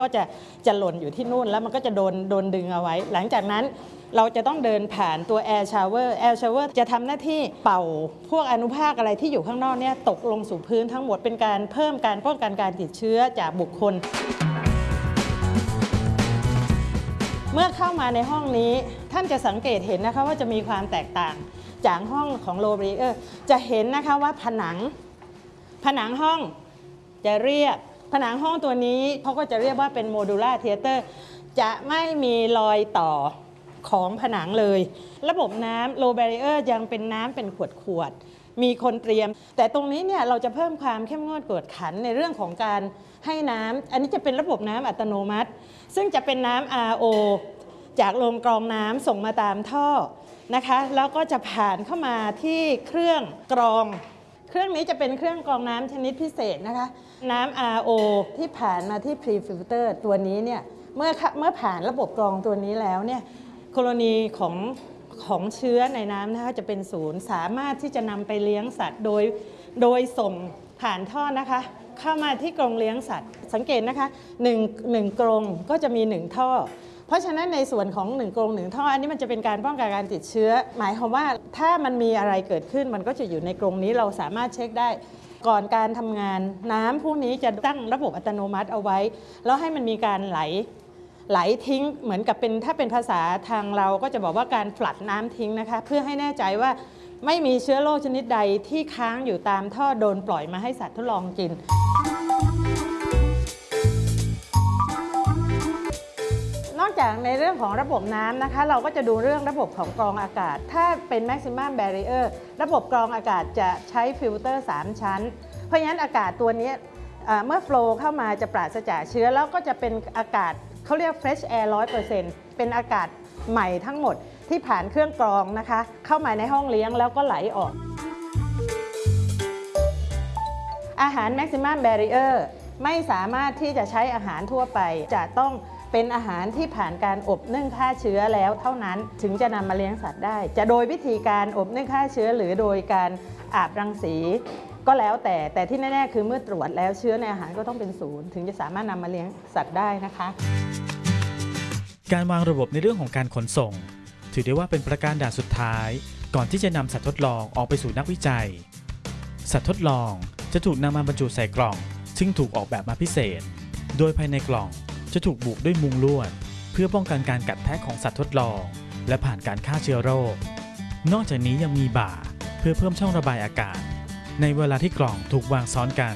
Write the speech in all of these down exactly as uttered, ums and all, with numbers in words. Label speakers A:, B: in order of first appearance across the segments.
A: ก็จะจะหล่นอยู่ที่นู่นแล้วมันก็จะโดนโดนดึงเอาไว้หลังจากนั้นเราจะต้องเดินผ่านตัว Air Shower Air Shower จะทำหน้าที่เป่าพวกอนุภาคอะไรที่อยู่ข้างนอกเนี่ยตกลงสู่พื้นทั้งหมดเป็นการเพิ่มการป้องกันการติดเชื้อจากบุคคลเมื่อเข้ามาในห้องนี้ท่านจะสังเกตเห็นนะคะว่าจะมีความแตกต่างจากห้องของ low barrier จะเห็นนะคะว่าผนังผนังห้องจะเรียบผนังห้องตัวนี้เขาก็จะเรียกว่าเป็น modular theater จะไม่มีรอยต่อของผนังเลยระบบน้ำ low barrier ยังเป็นน้ำเป็นขวดขวดมีคนเตรียมแต่ตรงนี้เนี่ยเราจะเพิ่มความเข้มงวดกวดขันในเรื่องของการให้น้ำอันนี้จะเป็นระบบน้ำอัตโนมัติซึ่งจะเป็นน้ำ อาร์ โอ จากโรงกรองน้ำส่งมาตามท่อนะคะแล้วก็จะผ่านเข้ามาที่เครื่องกรองเครื่องนี้จะเป็นเครื่องกรองน้ำชนิดพิเศษนะคะน้ำ อาร์ โอ ที่ผ่านมาที่ pre-filter ตัวนี้เนี่ยเมื่อเมื่อผ่านระบบกรองตัวนี้แล้วเนี่ยกรณีของของเชื้อในน้ำนะคะจะเป็นศูนย์สามารถที่จะนำไปเลี้ยงสัตว์โดยโดยส่งผ่านท่อนะคะเข้ามาที่กรงเลี้ยงสัตว์สังเกตนะคะหนึ่ง หนึ่งกรงก็จะมีหนึ่งท่อเพราะฉะนั้นในส่วนของหนึ่งกรงหนึ่งท่ออันนี้มันจะเป็นการป้องกันการติดเชื้อหมายความว่าถ้ามันมีอะไรเกิดขึ้นมันก็จะอยู่ในกรงนี้เราสามารถเช็คได้ก่อนการทำงานน้ำพวกนี้จะตั้งระบบอัตโนมัติเอาไว้แล้วให้มันมีการไหลไหลทิ้งเหมือนกับเป็นถ้าเป็นภาษาทางเราก็จะบอกว่าการฟลัดน้ำทิ้งนะคะเพื่อให้แน่ใจว่าไม่มีเชื้อโรคชนิดใดที่ค้างอยู่ตามท่อโดนปล่อยมาให้สัตว์ทดลองกินนอกจากในเรื่องของระบบน้ำนะคะเราก็จะดูเรื่องระบบของกรองอากาศถ้าเป็น maximum barrier ระบบกรองอากาศจะใช้ฟิลเตอร์สามชั้นเพราะฉะนั้นอากาศตัวนี้เมื่อโฟลว์เข้ามาจะปราศจากเชื้อแล้วก็จะเป็นอากาศเขาเรียก fresh air ร้อยเปอร์เซ็นต์ เป็นอากาศใหม่ทั้งหมดที่ผ่านเครื่องกรองนะคะเข้ามาในห้องเลี้ยงแล้วก็ไหลออกอาหาร maximum barrier ไม่สามารถที่จะใช้อาหารทั่วไปจะต้องเป็นอาหารที่ผ่านการอบนึ่งฆ่าเชื้อแล้วเท่านั้นถึงจะนำมาเลี้ยงสัตว์ได้จะโดยวิธีการอบนึ่งฆ่าเชื้อหรือโดยการอาบรังสีก็แล้วแต่แต่ที่แน่ๆคือเมื่อตรวจแล้วเชื้อในอาหารก็ต้องเป็นศูนย์ถึงจะสามารถนำมาเลี้ยงสัตว์ได้นะคะ
B: การวางระบบในเรื่องของการขนส่งถือได้ว่าเป็นประการด่านสุดท้ายก่อนที่จะนำสัตว์ทดลองออกไปสู่นักวิจัยสัตว์ทดลองจะถูกนำมาบรรจุใส่กล่องซึ่งถูกออกแบบมาพิเศษโดยภายในกล่องจะถูกบุด้วยมุงลวดเพื่อป้องกันการกัดแทะของสัตว์ทดลองและผ่านการฆ่าเชื้อโรคนอกจากนี้ยังมีบ่าเพื่อเพิ่มช่องระบายอากาศในเวลาที่กล่องถูกวางซ้อนกัน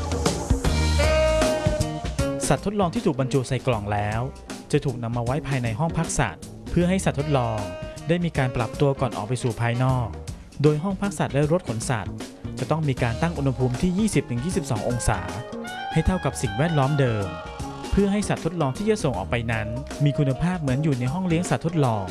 B: สัตว์ทดลองที่ถูกบรรจุใส่กล่องแล้วจะถูกนำมาไว้ภายในห้องพักสัตว์เพื่อให้สัตว์ทดลองได้มีการปรับตัวก่อนออกไปสู่ภายนอกโดยห้องพักสัตว์และรถขนสัตว์จะต้องมีการตั้งอุณหภูมิที่ ยี่สิบถึงยี่สิบสอง องศาให้เท่ากับสิ่งแวดล้อมเดิมเพื่อให้สัตว์ทดลองที่จะส่งออกไปนั้นมีคุณภาพเหมือนอยู่ในห้องเลี้ยงสัตว์ทดลอง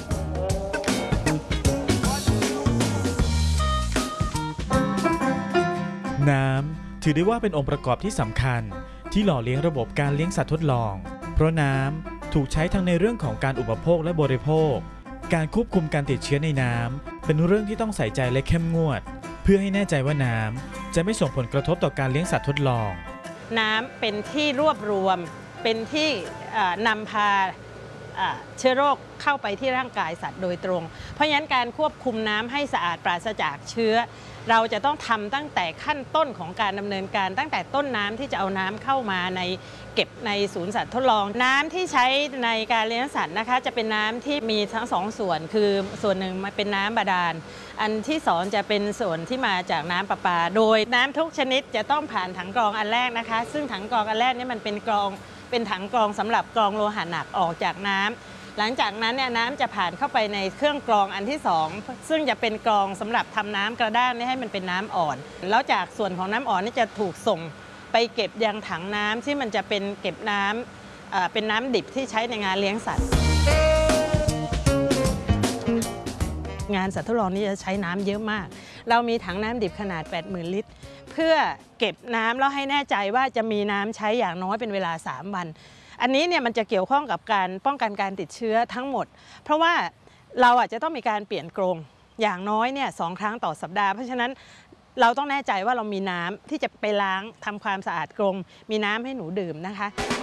B: น้ำถือได้ว่าเป็นองค์ประกอบที่สำคัญที่หล่อเลี้ยงระบบการเลี้ยงสัตว์ทดลองเพราะน้ำถูกใช้ทั้งในเรื่องของการอุปโภคและบริโภคการควบคุมการติดเชื้อในน้ำเป็นเรื่องที่ต้องใส่ใจและเข้มงวดเพื่อให้แน่ใจว่าน้ำจะไม่ส่งผลกระทบต่อการเลี้ยงสัตว์ทดลอง
A: น้ำเป็นที่รวบรวมเป็นที่นำพาเชื้อโรคเข้าไปที่ร่างกายสัตว์โดยตรงเพราะฉะนั้นการควบคุมน้ำให้สะอาดปราศจากเชื้อเราจะต้องทำตั้งแต่ขั้นต้นของการดำเนินการตั้งแต่ต้นน้ำที่จะเอาน้ำเข้ามาในเก็บในศูนย์สัตว์ทดลองน้ำที่ใช้ในการเลี้ยงสัตว์นะคะจะเป็นน้ำที่มีทั้งสองส่วนคือส่วนหนึ่งเป็นน้ำบาดาลอันที่สองจะเป็นส่วนที่มาจากน้ำประปาโดยน้ำทุกชนิดจะต้องผ่านถังกรองอันแรกนะคะซึ่งถังกรองอันแรกนี่มันเป็นกรองเป็นถังกรองสำหรับกรองโลหะหนักออกจากน้ำหลังจากนั้นเนี่ยน้ำจะผ่านเข้าไปในเครื่องกรองอันที่สองซึ่งจะเป็นกรองสำหรับทำน้ำกระด้างให้มันเป็นน้ำอ่อนแล้วจากส่วนของน้ำอ่อนนี่จะถูกส่งไปเก็บยังถังน้ำที่มันจะเป็นเก็บน้ำเป็นน้ำดิบที่ใช้ในงานเลี้ยงสัตว์งานสัตว์ทดลองนี้จะใช้น้ำเยอะมากเรามีถังน้ำดิบขนาด แปดหมื่น ลิตรเพื่อเก็บน้ำแล้วให้แน่ใจว่าจะมีน้ำใช้อย่างน้อยเป็นเวลาสามวันอันนี้เนี่ยมันจะเกี่ยวข้องกับการป้องกันการติดเชื้อทั้งหมดเพราะว่าเราอาจจะต้องมีการเปลี่ยนกรงอย่างน้อยเนี่ยสองครั้งต่อสัปดาห์เพราะฉะนั้นเราต้องแน่ใจว่าเรามีน้ำที่จะไปล้างทำความสะอาดกรงมีน้ำให้หนูดื่มนะคะ